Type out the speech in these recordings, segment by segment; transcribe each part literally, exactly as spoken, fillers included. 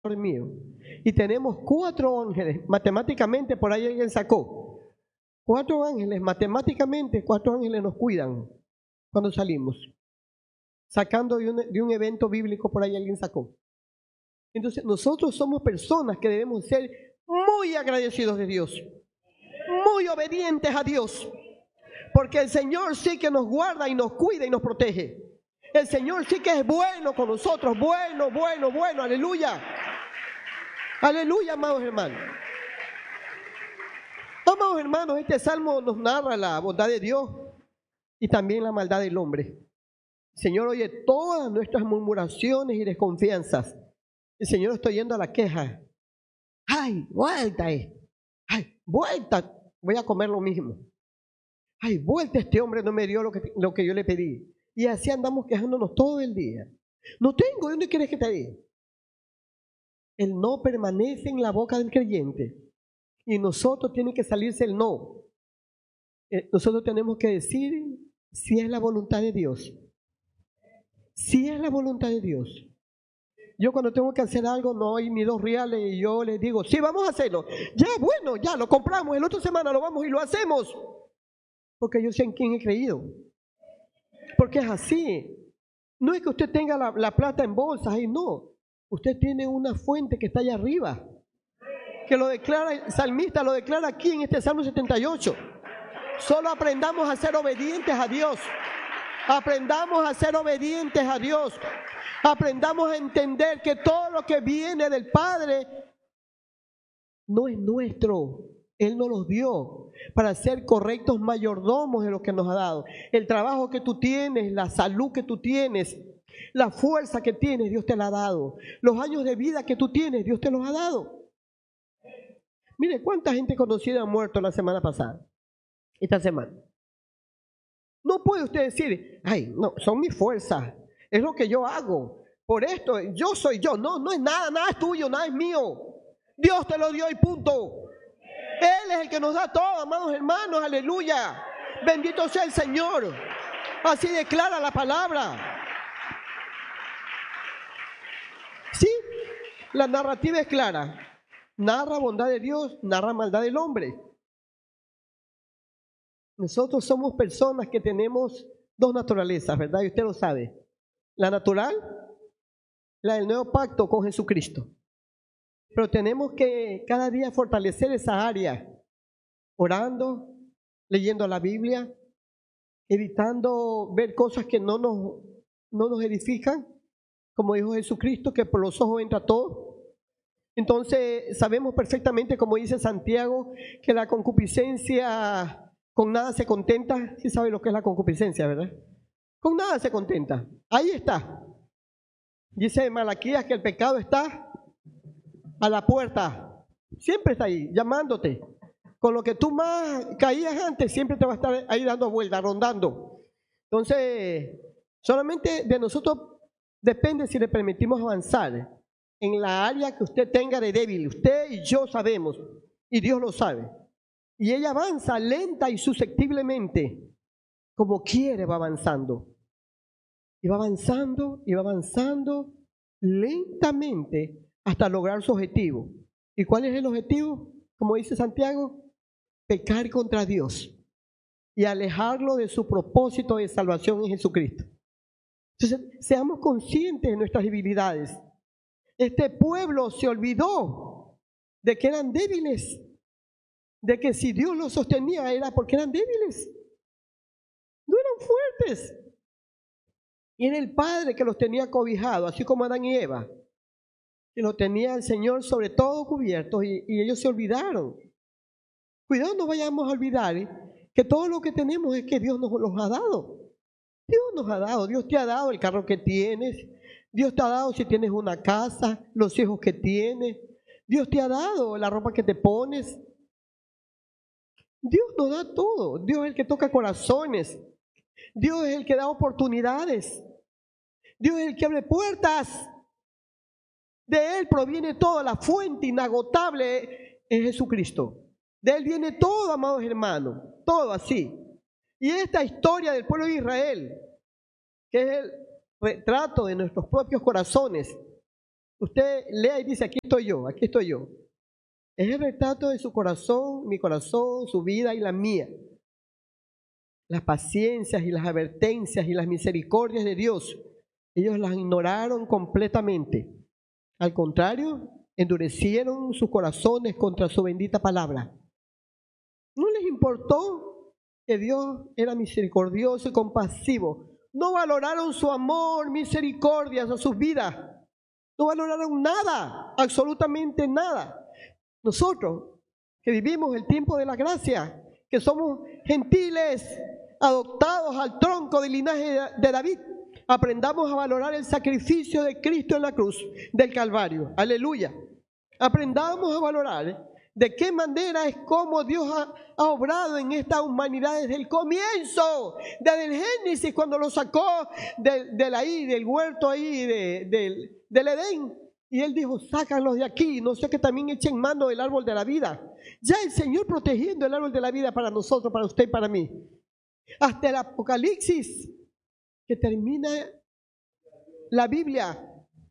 mío. Y tenemos cuatro ángeles, matemáticamente por ahí alguien sacó. Cuatro ángeles, matemáticamente cuatro ángeles nos cuidan cuando salimos. Sacando de un, de un evento bíblico por ahí alguien sacó. Entonces nosotros somos personas que debemos ser muy agradecidos de Dios, muy obedientes a Dios, porque el Señor sí que nos guarda y nos cuida y nos protege. El Señor sí que es bueno con nosotros, bueno, bueno, bueno, aleluya. Aleluya, amados hermanos. Amados hermanos, este salmo nos narra la bondad de Dios y también la maldad del hombre. El Señor oye todas nuestras murmuraciones y desconfianzas. El Señor está oyendo a la queja. Ay, vuelta, eh. Ay, vuelta, voy a comer lo mismo. Ay, vuelta, este hombre no me dio lo que, lo que yo le pedí. Y así andamos quejándonos todo el día. No tengo, ¿dónde quieres que te dé? El no permanece en la boca del creyente. Y nosotros tiene que salirse el no. Eh, nosotros tenemos que decir si es la voluntad de Dios. Si es la voluntad de Dios. Yo cuando tengo que hacer algo no hay ni dos reales y yo les digo, sí, vamos a hacerlo. Ya, bueno, ya lo compramos, el otra semana lo vamos y lo hacemos. Porque yo sé en quién he creído. Porque es así. No es que usted tenga la, la plata en bolsas y no. Usted tiene una fuente que está allá arriba. Que lo declara, el salmista lo declara aquí en este Salmo setenta y ocho. Solo aprendamos a ser obedientes a Dios. Aprendamos a ser obedientes a Dios. Aprendamos a entender que todo lo que viene del Padre no es nuestro. Él nos los dio para ser correctos mayordomos de lo que nos ha dado. El trabajo que tú tienes, la salud que tú tienes, la fuerza que tienes, Dios te la ha dado. Los años de vida que tú tienes, Dios te los ha dado. Mire, ¿cuánta gente conocida ha muerto la semana pasada? Esta semana. No puede usted decir, ay, no, son mis fuerzas, es lo que yo hago. Por esto, yo soy yo. No, no es nada, nada es tuyo, nada es mío. Dios te lo dio y punto. Él es el que nos da todo, amados hermanos, aleluya. Bendito sea el Señor. Así declara la palabra. Sí, la narrativa es clara. Narra bondad de Dios, narra maldad del hombre. Nosotros somos personas que tenemos dos naturalezas, ¿verdad? Y usted lo sabe. La natural, la del nuevo pacto con Jesucristo. Pero tenemos que cada día fortalecer esa área, orando, leyendo la Biblia, evitando ver cosas que no nos, no nos edifican, como dijo Jesucristo, que por los ojos entra todo. Entonces sabemos perfectamente, como dice Santiago, que la concupiscencia con nada se contenta. Sí sabe lo que es la concupiscencia, ¿verdad? Con nada se contenta. Ahí está. Dice Malaquías que el pecado está a la puerta. Siempre está ahí, llamándote. Con lo que tú más caías antes, siempre te va a estar ahí dando vueltas, rondando. Entonces, solamente de nosotros depende si le permitimos avanzar en la área que usted tenga de débil. Usted y yo sabemos, y Dios lo sabe. Y ella avanza lenta y susceptiblemente, como quiere va avanzando. Y va avanzando, y va avanzando lentamente hasta lograr su objetivo. ¿Y cuál es el objetivo? Como dice Santiago, pecar contra Dios y alejarlo de su propósito de salvación en Jesucristo. Entonces, seamos conscientes de nuestras debilidades. Este pueblo se olvidó de que eran débiles, de que si Dios los sostenía era porque eran débiles, no eran fuertes. Y era el Padre que los tenía cobijados, así como Adán y Eva, que los tenía el Señor sobre todo cubiertos y, y ellos se olvidaron. Cuidado, no vayamos a olvidar ¿eh? que todo lo que tenemos es que Dios nos los ha dado. Dios nos ha dado, Dios te ha dado el carro que tienes, Dios te ha dado si tienes una casa, los hijos que tienes, Dios te ha dado la ropa que te pones. Dios nos da todo, Dios es el que toca corazones, Dios es el que da oportunidades, Dios es el que abre puertas. De Él proviene toda la fuente inagotable en Jesucristo. De Él viene todo, amados hermanos, todo así. Y esta historia del pueblo de Israel, que es el retrato de nuestros propios corazones, Usted lea y dice, aquí estoy yo, aquí estoy yo. Es el retrato de su corazón, mi corazón, su vida y la mía. Las paciencias y las advertencias y las misericordias de Dios, ellos las ignoraron completamente. Al contrario, endurecieron sus corazones contra su bendita palabra. No les importó que Dios era misericordioso y compasivo. No valoraron su amor, misericordia a sus vidas. No valoraron nada, absolutamente nada. Nosotros, que vivimos el tiempo de la gracia, que somos gentiles, adoptados al tronco del linaje de David, aprendamos a valorar el sacrificio de Cristo en la cruz del Calvario. Aleluya. Aprendamos a valorar de qué manera es como Dios ha, ha obrado en esta humanidad desde el comienzo, desde el Génesis, cuando lo sacó de, de ahí, del huerto ahí, de, de, del Edén. Y Él dijo, sácanlos de aquí, no sé que también echen mano del árbol de la vida. Ya el Señor protegiendo el árbol de la vida para nosotros, para usted y para mí. Hasta el Apocalipsis, que termina la Biblia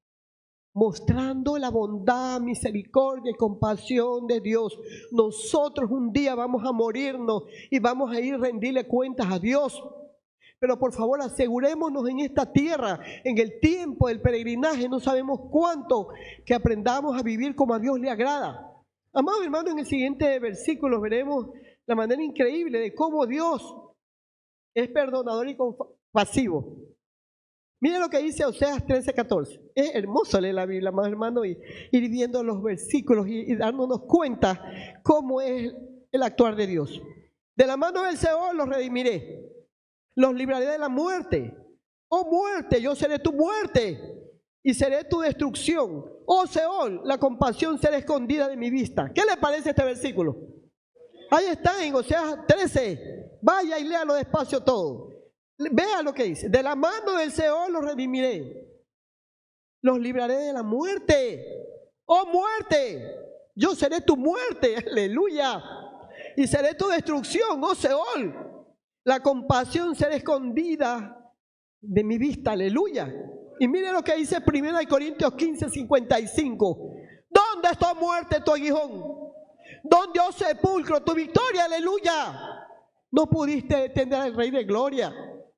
mostrando la bondad, misericordia y compasión de Dios. Nosotros un día vamos a morirnos y vamos a ir a rendirle cuentas a Dios. Pero por favor asegurémonos en esta tierra, en el tiempo del peregrinaje, no sabemos cuánto, que aprendamos a vivir como a Dios le agrada. Amados hermanos, en el siguiente versículo veremos la manera increíble de cómo Dios es perdonador y compasivo. Miren lo que dice Oseas trece, catorce. Es hermoso leer la Biblia, amados hermanos, y ir viendo los versículos y, y dándonos cuenta cómo es el actuar de Dios. De la mano del Seol los redimiré, los libraré de la muerte. Oh muerte, yo seré tu muerte y seré tu destrucción. Oh Seol, la compasión será escondida de mi vista. ¿Qué le parece este versículo? Ahí está en Oseas trece. Vaya y léalo despacio todo. Vea lo que dice. De la mano del Seol los redimiré, los libraré de la muerte. Oh muerte, yo seré tu muerte. Aleluya. Y seré tu destrucción. Oh Seol, la compasión será escondida de mi vista. Aleluya. Y mire lo que dice primera Corintios quince, cincuenta y cinco. ¿Dónde está muerte tu aguijón? ¿Dónde, oh sepulcro, tu victoria? Aleluya. No pudiste detener al Rey de Gloria.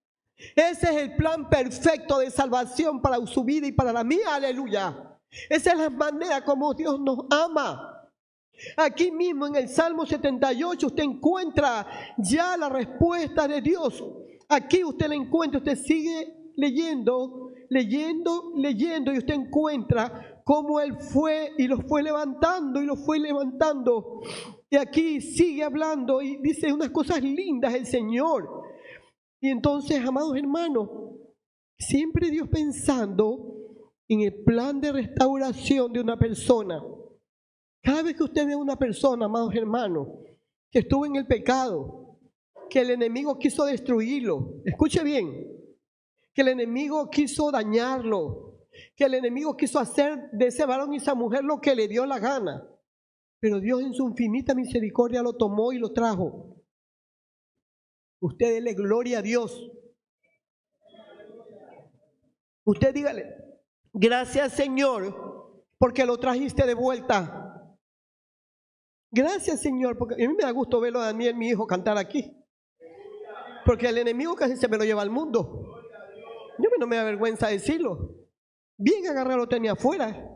Ese es el plan perfecto de salvación para su vida y para la mía. Aleluya. Esa es la manera como Dios nos ama. Aquí mismo en el Salmo setenta y ocho usted encuentra ya la respuesta de Dios. Aquí usted la encuentra, usted sigue leyendo, leyendo, leyendo y usted encuentra cómo Él fue y los fue levantando y los fue levantando. Y aquí sigue hablando y dice unas cosas lindas el Señor. Y entonces, amados hermanos, siempre Dios pensando en el plan de restauración de una persona. Cada vez que usted ve a una persona, amados hermanos, que estuvo en el pecado, que el enemigo quiso destruirlo, escuche bien, que el enemigo quiso dañarlo, que el enemigo quiso hacer de ese varón y esa mujer lo que le dio la gana, pero Dios en su infinita misericordia lo tomó y lo trajo. Usted dele gloria a Dios. Usted dígale, gracias Señor, porque lo trajiste de vuelta. Gracias Señor, porque a mí me da gusto verlo a Daniel, mi hijo, cantar aquí. Porque el enemigo casi se me lo lleva al mundo. Yo no me da vergüenza decirlo. Bien agarrado lo tenía afuera.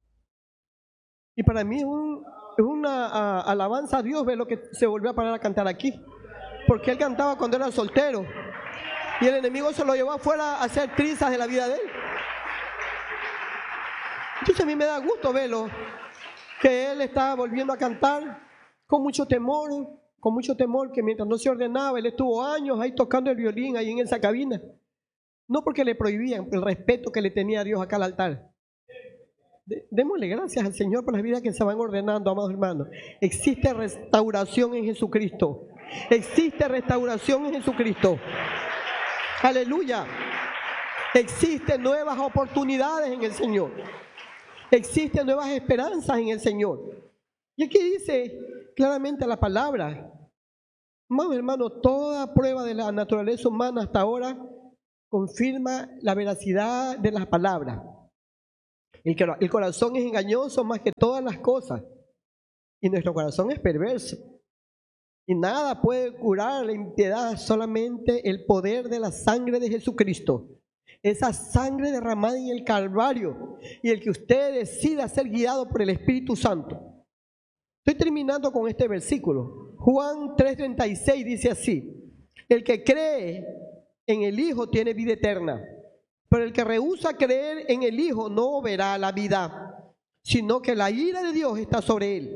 Y para mí es, un, es una a, alabanza a Dios ver lo que se volvió a parar a cantar aquí. Porque él cantaba cuando era soltero y el enemigo se lo llevó afuera a hacer trizas de la vida de él. Entonces a mí me da gusto verlo, que él está volviendo a cantar con mucho temor, con mucho temor, que mientras no se ordenaba, él estuvo años ahí tocando el violín ahí en esa cabina. No porque le prohibían, el respeto que le tenía a Dios acá al altar. Démosle gracias al Señor por las vidas que se van ordenando, amados hermanos. Existe restauración en Jesucristo. Existe restauración en Jesucristo. Aleluya. Existen nuevas oportunidades en el Señor. Existen nuevas esperanzas en el Señor. Y aquí dice claramente la palabra. Amados hermanos, toda prueba de la naturaleza humana hasta ahora confirma la veracidad de las palabras. El, el corazón es engañoso más que todas las cosas. Y nuestro corazón es perverso. Y nada puede curar la impiedad, solamente el poder de la sangre de Jesucristo. Esa sangre derramada en el Calvario. Y el que usted decida ser guiado por el Espíritu Santo. Estoy terminando con este versículo. Juan tres treinta y seis dice así: el que cree en el Hijo tiene vida eterna, pero el que rehúsa creer en el Hijo no verá la vida, sino que la ira de Dios está sobre él.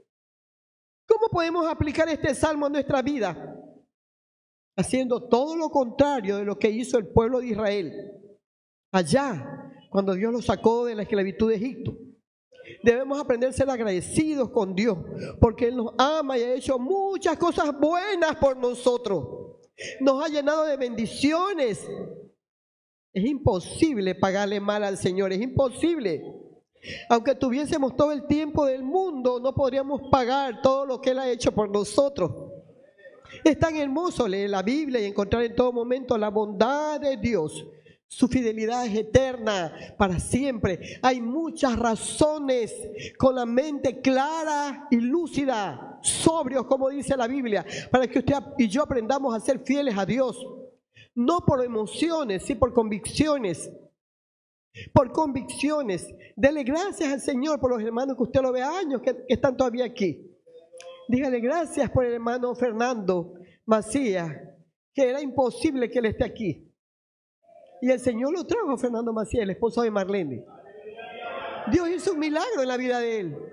¿Cómo podemos aplicar este salmo a nuestra vida? Haciendo todo lo contrario de lo que hizo el pueblo de Israel allá, cuando Dios los sacó de la esclavitud de Egipto. Debemos aprender a ser agradecidos con Dios, porque Él nos ama y ha hecho muchas cosas buenas por nosotros. Nos ha llenado de bendiciones. Es imposible pagarle mal al Señor, es imposible. Aunque tuviésemos todo el tiempo del mundo, no podríamos pagar todo lo que Él ha hecho por nosotros. Es tan hermoso leer la Biblia y encontrar en todo momento la bondad de Dios. Su fidelidad es eterna para siempre. Hay muchas razones, con la mente clara y lúcida, sobrios, como dice la Biblia, para que usted y yo aprendamos a ser fieles a Dios. No por emociones, sino por convicciones. Por convicciones. Dele gracias al Señor por los hermanos que usted lo ve años que, que están todavía aquí. Dígale gracias por el hermano Fernando Macías, que era imposible que él esté aquí. Y el Señor lo trajo a Fernando Macías, el esposo de Marlene. Dios hizo un milagro en la vida de él.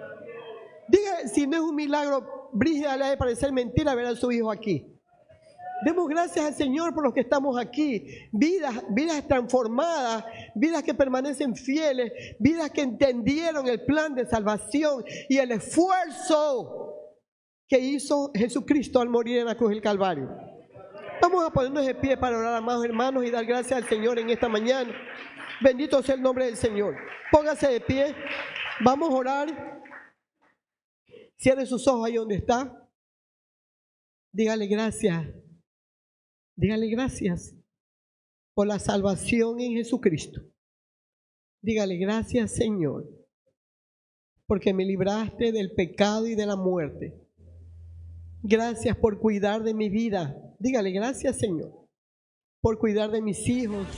Diga, si no es un milagro, Brígida le ha de parecer mentira ver a su hijo aquí. Demos gracias al Señor por los que estamos aquí. Vidas, vidas transformadas, vidas que permanecen fieles, vidas que entendieron el plan de salvación y el esfuerzo que hizo Jesucristo al morir en la cruz del Calvario. Vamos a ponernos de pie para orar, amados hermanos, y dar gracias al Señor en esta mañana. Bendito sea el nombre del Señor. Póngase de pie. Vamos a orar. Cierre sus ojos ahí donde está. Dígale gracias. Dígale gracias por la salvación en Jesucristo. Dígale gracias, Señor, porque me libraste del pecado y de la muerte. Gracias por cuidar de mi vida. Dígale gracias, Señor, por cuidar de mis hijos,